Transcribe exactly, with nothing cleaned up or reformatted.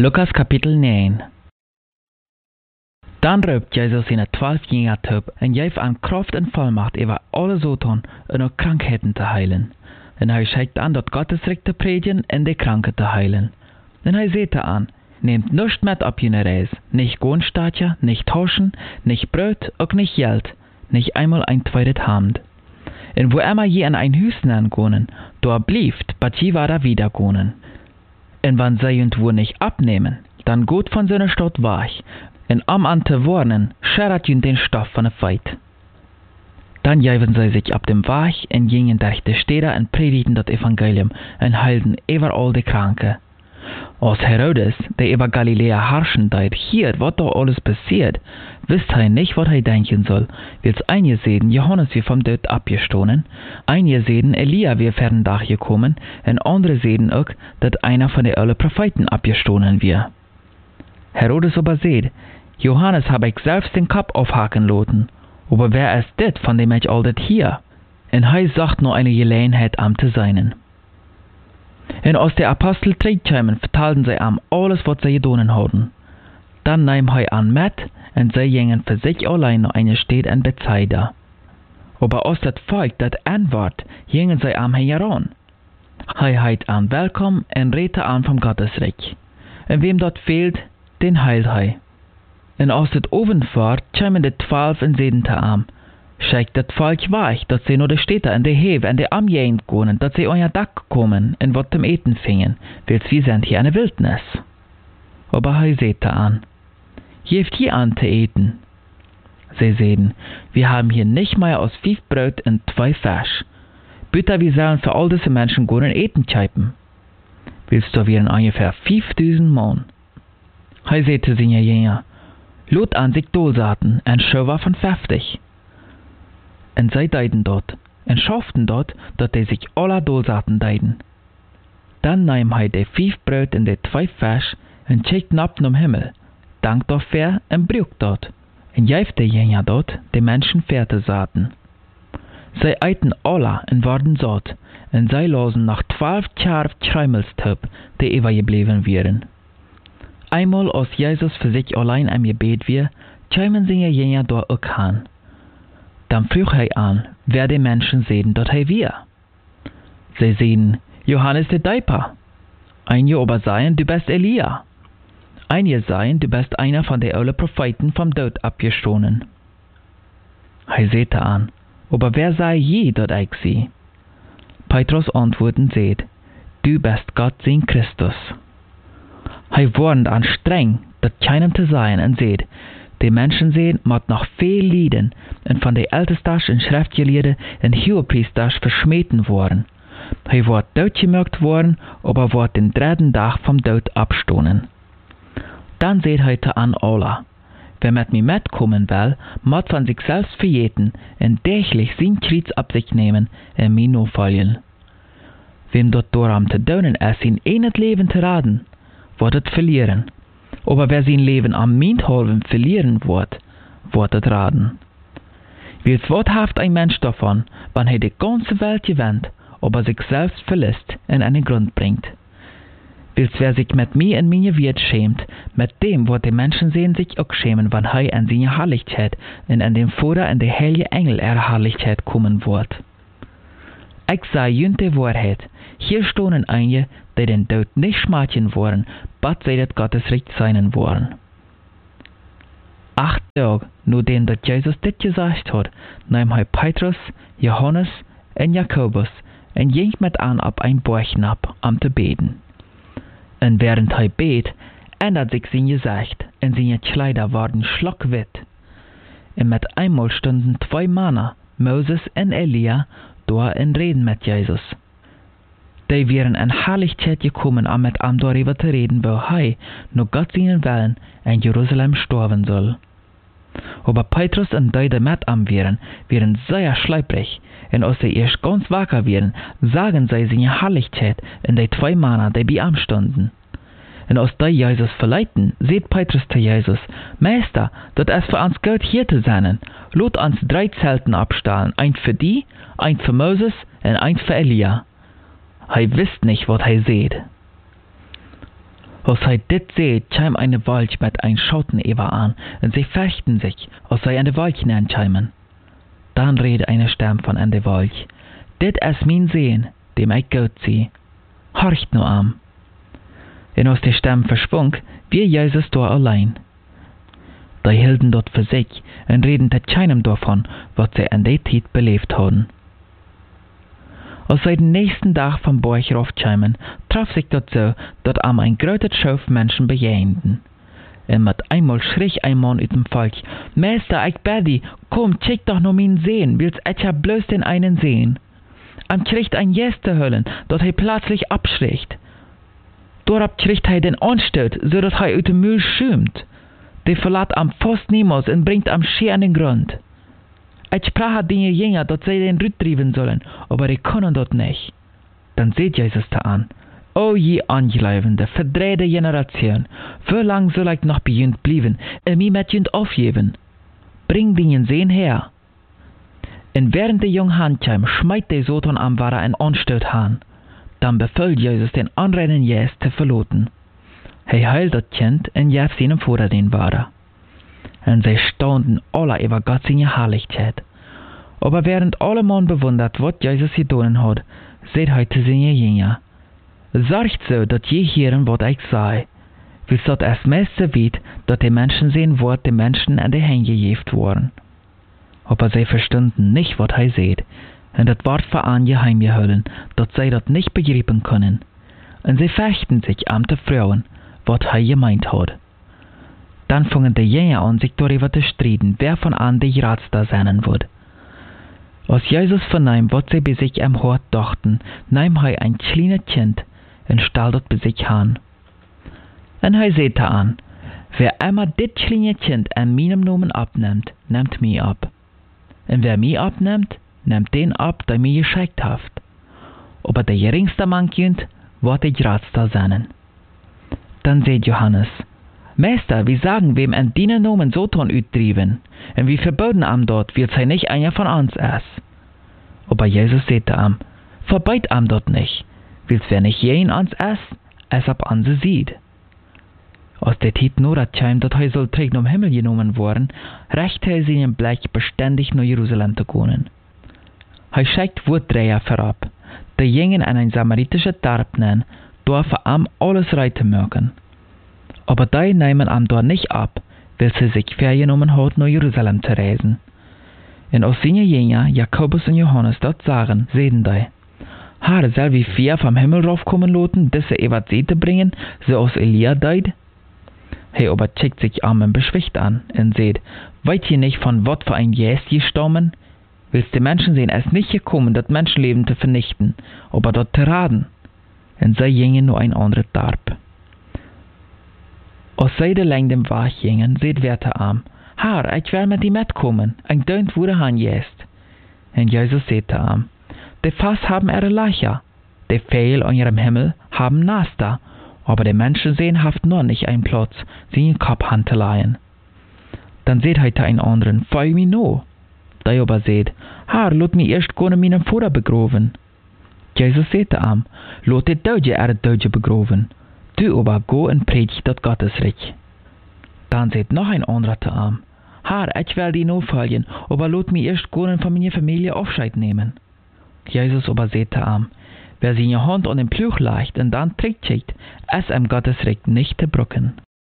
Lukas kapitel negen. Dan roept Jezus zijn twaalf jünger op en geeft aan kracht en volmacht over alle zoten en ook krankheden te heilen. En hij scheidt aan dat Gottes recht te predigen en de kranken te heilen. En hij zegt aan, nehmt nichts met op je reis, nicht Gohnstaatje, nicht Taschen, nicht Brot, ook nicht Geld, nicht einmal ein zweites Hemd. En wo immer je in ein Hüsten angonen, da blieft, bat je war da wieder gonen. En wann sie und wo nicht abnehmen, dann geht von seiner Stadt weg, en am an te warnen, scherrat jün den Stoff von der Feit. Dann jäven sie sich ab dem Weg en gingen durch die Städte en predigten das Evangelium en heilten überall die Kranke. Als Herodes, der über Galiläa herrschen deut, hier, was da alles passiert, wisst er nicht, was er denken soll. Wils einige sehen, Johannes wir vom Tod abgestohlen, einige sehen, Elia wir fern Dach gekommen, en andere sehen auch, dass einer von den alle Propheten abgestohlen wir. Herodes aber seht, Johannes hab ich selbst den Kopf aufhaken lassen, aber wer ist dit, von dem ich all dit hier? En hij sagt nur eine Gelegenheit am zu seinen. En als die Apostel terugkwamen, vertelden sie am alles, was sie getan hatten. Dann nahm hij an mit, en sie gingen für sich allein nach einer Stadt in Bethsaida. Aber als das Volk das antwort, gingen sie am heran. Hij heit an willkommen en redete an vom Gottesreich. En wem dort fehlt, den heilt hij. En als het Abend war, kwamen de twaalf en zeiden te am, schickt das Volk weg, dass sie nur de Städte en de Heve en de Amjegend gonen, dass sie euer Dach kommen en wat zum Eten fingen, wils wir sind hier eine Wildnis. Aber hij sagte an, geeft hier an zu eten. Sie sehen, wir haben hier nicht mehr als fünf Brot und zwei Fisch. Bitte, wir sollen für all diese Menschen guten Eten scheipen. Willst du wären ungefähr fünftausend Mann. Hij sagte seine Jünger, lot an sich Dolsaten, en schau war von fünfzig. En zij deiden dort, en schafften dort, dat die sich alle Dolsaten deiden. Dann nahm hij de vijf Brot en de twee Fisch, en checkten ab zum Himmel, dankt dafür en brucht dort, en geeft de Jünger dort, de Menschen Fährte saten. Zij eiten alle en waren satt, en zij lasen nach twaalf Tjarf Schreimelstöp, die übergeblieben wären. Einmal als Jesus für sich allein am Gebet wir, kämen seine Jünger dort auch an. Dann frug hij an, wer die Menschen sehen, dort hij wir. Sie sehen, Johannes der Däuper. Einige aber seien, du bist Elia. Einige seien, du bist einer von den alten Propheten vom Tod abgestohlen. Hij sagte an, aber wer sei je, dort ich sie? Petrus antworten seht, du bist Gott sein Christus. Hij warnt an streng, dat keinem zu sein, und seht, die Menschen sehen, mat noch viel Lieden, und von den Ältesten und Schriftgelehrten und Hohepriesters verschmähten worden. Hij wordt doodgemerkt worden, aber wordt den dritten Tag vom Tod abstohlen. Dann seht hij te an alle, wer mit mir mitkommen will, mat von sich selbst verjeten, und täglich sein Kreuz ab sich nehmen, und mir nur folgen. Wem dort darum te doen ist, sein eines Leben zu raden, wird es verlieren. Aber wer sein Leben am Minthalben verlieren wird, wird es raten. Wie was haft ein Mensch davon, wenn er die ganze Welt gewinnt, aber sich selbst verlässt und einen Grund bringt? Wils wer sich mit mir in meine Wert schämt, mit dem wird die Menschen sehen sich auch schämen, wenn er an seine Herrlichkeit und an dem Vater und der heilige Engel ihrer Herrlichkeit kommen wird. Ich sage jünt die Wahrheit, hier stohnen einige, die den Tod nicht schmatchen wollen, but sie das Gottesrecht sein wollen. Acht Tage, nachdem dass Jesus das gesagt hat, nahm er Petrus, Johannes und Jakobus und ging mit an ab ein Berg hinab, um zu beten. Und während er bet, ändert sich sein Gesicht und seine Kleider wurden schlockwitt. Und mit einmal stunden zwei Männer, Moses und Elia, da in Reden mit Jesus. Die wären in Herrlichkeit gekommen, um mit ihm darüber zu reden, wo er, nur Gott seinen Willen, in Jerusalem sterben soll. Aber Petrus und die, die mit ihm wären, wären sehr schleiprig, und als sie erst ganz wacker wären, sagen sie seine Herrlichkeit in die zwei Männer, die bei ihm stunden. Und als die Jesus verleiten, sieht Petrus zu Jesus, Meister, das ist für uns gut hier zu sein. Lot uns drei Zelten abstahlen, eins für die, eins für Moses und eins für Elia. Er wisst nicht, was er sieht. Als hij dit seht, chim eine Wolk mit ein Schatten über an, und sie fürchten sich, als sie an de Wolk nancheimen. Dann redet eine Stimme von an de Wolk: Dit is mein Sehen, dem ich gut zie. Horcht nur am. Und als die Stimme verschwunk, wie Jesus dort allein. Die hielten dort für sich und redeten keinem davon, was sie an der Zeit belebt hatten. Als sie den nächsten Tag vom Berg raufkamen, traf sich dort so, dass am ein großer Schauf Menschen bejahenden. Und mit einmal schrie ein Mann aus dem Volk: Meister, ich bitte dich, komm, check doch noch mein Sehen, willst ich hab bloß den einen sehen. Am kriegt ein Jäste höllen, dass er plötzlich abschreckt. Dorab kriegt er den Anstoß, so dass er aus dem Müll schümt. Der verlässt am fast niemals und bringt am Schier an den Grund. Ich sprach den Jünger, dass sie den rüttrieben sollen, aber die können dort nicht. Dann seht Jesus da an: O je angeleibende, verdrehte Generation, wie lang soll ich noch bei jünd bleiben, und mich mit jünd aufgeben? Bring den Sehen her. Und während der Jung Handkam schmeit der Satan am Wara ein Anstoß an. Dann befiehlt Jesus den anderen Jäst zu verloten. Er heilt das Kind und gab seinem Vater den Wara. Und sie staunten alle über Gott seine Herrlichkeit. Aber während alle Mann bewundert, was Jesus getan hat, seht heute seine Jünger: Sorgt so, dass je hören, was ich sage. Wie es das meiste wird, dass die Menschen sehen, wo die Menschen an die Hände gejeft wurden. Aber sie verstanden nicht, was er seht, und das Wort war angeheim gehalten, dass sie das nicht begreifen können. Und sie fechten sich am zu fragen, was er gemeint hat. Dann fingen die Jünger an, sich darüber zu streiten, wer von an die Ratster sein wird. Als Jesus vernahm, was sie bei sich am Hort dachten, nahm er ein kleines Kind und stellte das bei sich an. Und er sagte an: Wer einmal dit kleine Kind an meinem Namen abnimmt, nimmt mich ab. Und wer mich abnimmt, nimmt den ab, der mir geschickt hat. Aber der geringste Mankind wird die Ratster sein. Dann sagt Johannes: Meister, wir sagen wem an deinen Namen Satan uttrieben, und wir verboten am dort, wird sei nicht einer von uns es. Aber Jesus sagte am: Verbeit am dort nicht, willst wer nicht jeden uns es, es ab an sie sieht. Als der Tit nur kam, dass er soll trägt um Himmel genommen worden, rechte er seinen Blick beständig nach Jerusalem zu gehen. Er schickt Wortdreher vorab, die gingen an ein samaritischer Darbnen, dürfen am alles reiten mögen. Aber die nehmen am dort nicht ab, weil sie sich vorgenommen hat, nach Jerusalem zu reisen. Und als seine Jünger, Jakobus und Johannes, dort sagen, sehen die: Herr, soll wie vier vom Himmel raufkommen loten, diese Ewart See zu bringen, so als Elia deid? Hey, aber checkt sich arm und beschwicht an und seht: Weißt ihr nicht, von wat für ein Jäst je stammen? Willst die Menschen sehen, es ist nicht gekommen, das Menschenleben zu vernichten, aber dort zu raden. Und sie gingen nur ein anderes Darb. Als sie de lang dem Weg gingen, seht Werte am: Herr, ich will mit dir mitkommen, ein deunt wurde han jest. Und Jesus sagte am: Die Fass haben ihre Leicher, die Vögel an ihrem Himmel haben Nester, aber die Menschen sehen haft nur nicht einen Platz, sie in Kopf zu leihen. Dann seht heute einen anderen: Folg mir no. Der aber seht: Herr, lot mich erst gehen meinen Vater begraben. Jesus sagte am: Lot die Deutsche ihre Deutsche begraben. Du aber go und predigt das Gottesreich. Dann seht noch ein anderer zu am: Herr, ich will dir no folgen, aber lot mich erst gehen von meiner Familie Aufscheid nehmen. Jesus aber sagte am: Wer seine Hand an den Pluch legt und dann trägt, es am Gottesrecht nicht zu brücken.